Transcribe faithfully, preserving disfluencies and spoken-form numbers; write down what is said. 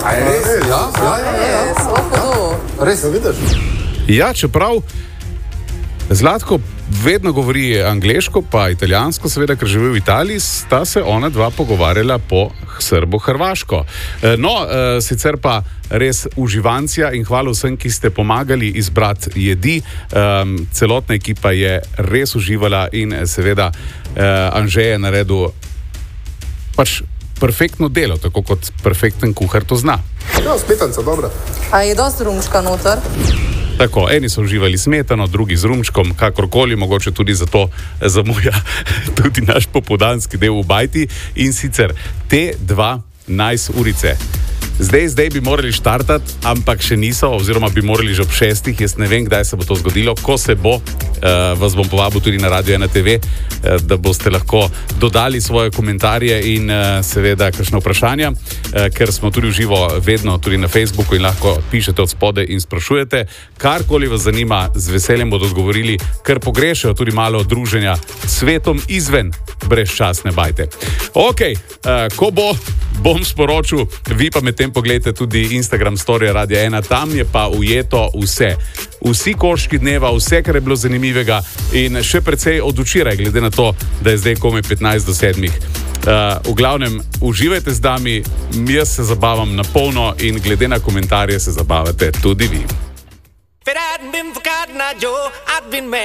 A je res? Ja, ja, ja. ja. Res, oh, Res, vidiš? Ja, čeprav Zlatko vedno govori angleško, pa italijansko, seveda, ker živi v Italiji, sta se ona dva pogovarjala po srbo-hrvaško. No, sicer pa res uživancija in hvala vsem, ki ste pomagali izbrati jedi. Celotna ekipa je res uživala in seveda Anže je naredil pač perfektno delo, tako kot perfekten kuhar to zna. Ja, smetanca, dobra. A je dosti rumčka noter? Tako, eni so uživali smetano, drugi z rumčkom, kakorkoli, mogoče tudi zato zamuja tudi naš popoldanski del v bajti. In sicer te dva nice urice. Zdaj, zdaj bi morali štartati, ampak še niso, oziroma bi morali že ob šestih. Jaz ne vem, kdaj se bo to zgodilo. Ko se bo, uh, vas bom povabil tudi na Radio ena te ve, uh, da boste lahko dodali svoje komentarje in uh, seveda kakšne vprašanja, uh, ker smo tudi v živo vedno tudi na Facebooku in lahko pišete od spode in sprašujete. Karkoli vas zanima, z veseljem bodo odgovorili, ker pogrešajo tudi malo druženja s svetom izven brezčasne bajte. Ok, uh, ko bo, bom sporočil, vi pa med tem pogledajte tudi Instagram story Radia ena, tam je pa ujeto vse. Vsi koščki dneva, vse, kar je bilo zanimivega in še precej od včeraj, glede na to, da je zdaj komaj petnajst do sedmih. Uh, v glavnem, uživajte z nami, jaz se zabavam na polno in glede na komentarje se zabavate tudi vi.